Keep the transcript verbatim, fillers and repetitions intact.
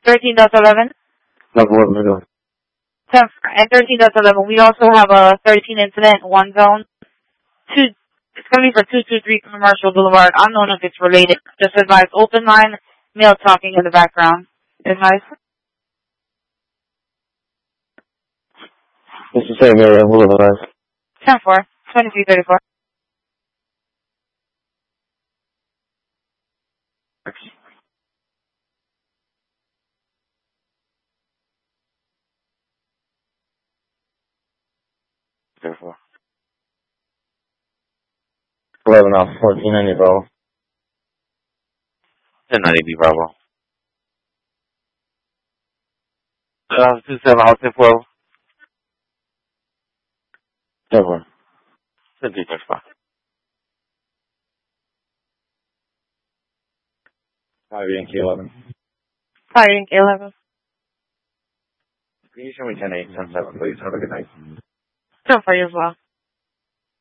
thirteen dot eleven. Like what am I doing? ten and thirteen dot eleven. We also have a thirteen incident, one zone. Two, it's going to be for two two three Commercial Boulevard. Unknown if it's related. Just advise open line, male talking in the background. Advice? It's the same area. What advice? ten four, twenty-three thirty-four. Therefore. eleven off fourteen ninety Bravo. ten ninety B Bravo. Uh, two seven out ten four. Therefore. ten three thirty-five. five Yankee eleven. Fire Yankee eleven. Can you show me ten eight ten seven, please? Have a good night. ten for you as well.